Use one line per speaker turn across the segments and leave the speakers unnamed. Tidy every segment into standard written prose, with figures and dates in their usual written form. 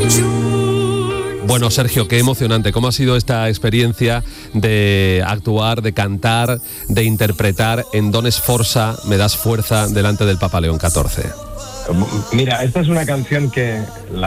Bueno, Sergio, qué emocionante. ¿Cómo ha sido esta experiencia de actuar, de cantar, de interpretar en Don Sforza, Me das fuerza, delante del Papa León XIV?
Mira, esta es una canción que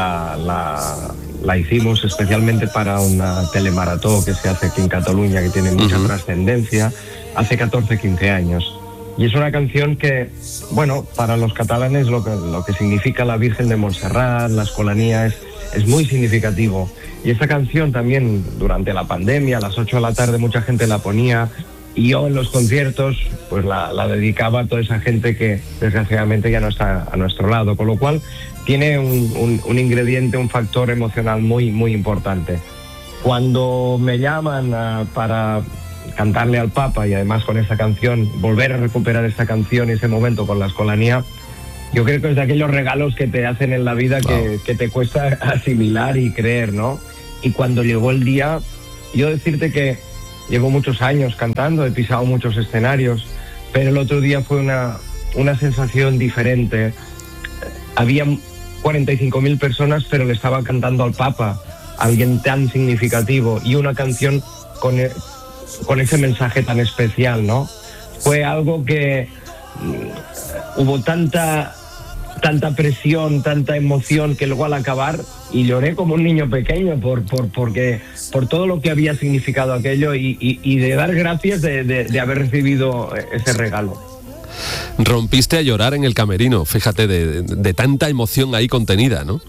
la hicimos especialmente para una telemarató que se hace aquí en Cataluña, que tiene mucha trascendencia, hace 14-15 años. Y es una canción que, bueno, para los catalanes lo que significa la Virgen de Montserrat, la Escolanía, es muy significativo. Y esta canción también, durante la pandemia, a las 8 de la tarde, mucha gente la ponía, y yo en los conciertos pues la dedicaba a toda esa gente que desgraciadamente ya no está a nuestro lado, con lo cual tiene un ingrediente, un factor emocional muy, muy importante. Cuando me llaman para cantarle al Papa, y además con esta canción, volver a recuperar esta canción y ese momento con la Escolanía, yo creo que es de aquellos regalos que te hacen en la vida que te cuesta asimilar y creer, ¿no? Y cuando llegó el día, yo decirte que llevo muchos años cantando, he pisado muchos escenarios, pero el otro día fue una sensación diferente. Había 45.000 personas, pero le estaba cantando al Papa, alguien tan significativo, y una canción con ese mensaje tan especial, ¿no? Fue algo que hubo tanta presión, tanta emoción, que luego al acabar, y lloré como un niño pequeño por todo lo que había significado aquello, y de dar gracias de haber recibido ese regalo.
Rompiste a llorar en el camerino, fíjate, de tanta emoción ahí contenida, ¿no?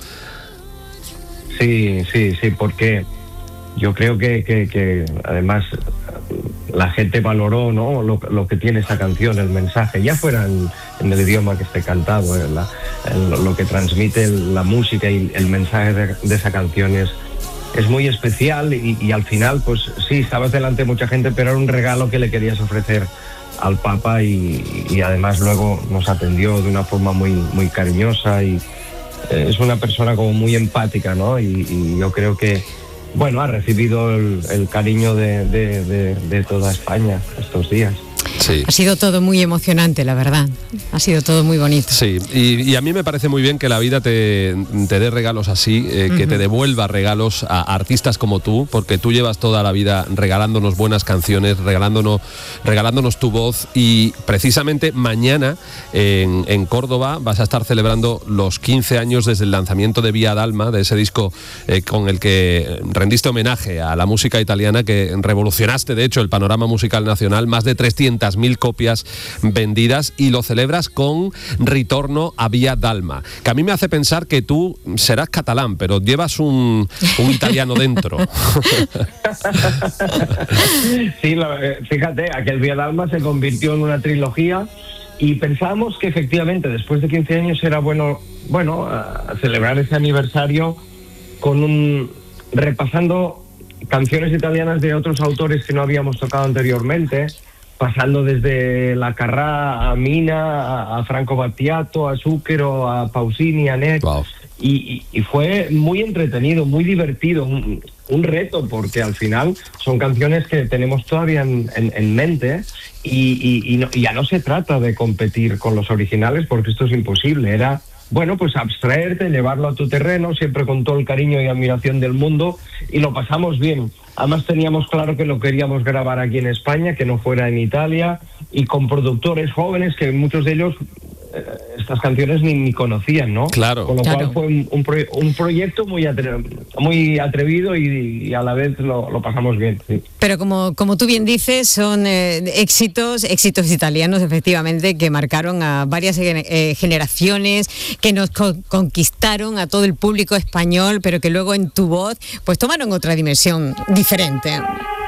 Sí, porque yo creo que además la gente valoró, ¿no?, lo que tiene esa canción, el mensaje, ya fuera en el idioma que esté cantado, lo que transmite la música y el mensaje de esa canción es muy especial, y al final, pues sí, estabas delante de mucha gente, pero era un regalo que le querías ofrecer al Papa, y además luego nos atendió de una forma muy, muy cariñosa, y es una persona como muy empática, ¿no? Y yo creo que, bueno, ha recibido el cariño de toda España estos días.
Sí.
Ha sido todo muy emocionante, la verdad. Ha sido todo muy bonito.
Sí, y a mí me parece muy bien que la vida te dé regalos así, que te devuelva regalos a artistas como tú, porque tú llevas toda la vida regalándonos buenas canciones, regalándonos tu voz, y precisamente mañana en Córdoba vas a estar celebrando los 15 años desde el lanzamiento de Via d'Alma, de ese disco con el que rendiste homenaje a la música italiana, que revolucionaste de hecho el panorama musical nacional, más de 300.000 copias vendidas, y lo celebras con Ritorno a Via d'Alma, que a mí me hace pensar que tú serás catalán, pero llevas un italiano dentro.
Sí, fíjate, aquel Via d'Alma se convirtió en una trilogía, y pensábamos que efectivamente después de 15 años era bueno celebrar ese aniversario repasando canciones italianas de otros autores que no habíamos tocado anteriormente, pasando desde la Carrà a Mina, a Franco Battiato, a Zucchero, a Pausini, a Net.
Wow.
Y fue muy entretenido, muy divertido, un reto, porque al final son canciones que tenemos todavía en mente, y ya no se trata de competir con los originales, porque esto es imposible. Era, bueno, pues abstraerte, llevarlo a tu terreno, siempre con todo el cariño y admiración del mundo, y lo pasamos bien. Además teníamos claro que lo queríamos grabar aquí en España, que no fuera en Italia, y con productores jóvenes que muchos de ellos estas canciones ni conocían, ¿no?
Claro.
Con lo cual fue un proyecto muy atrevido, y a la vez lo pasamos bien. Sí.
Pero como tú bien dices, son éxitos italianos, efectivamente, que marcaron a varias generaciones, que nos conquistaron a todo el público español, pero que luego en tu voz pues tomaron otra dimensión diferente.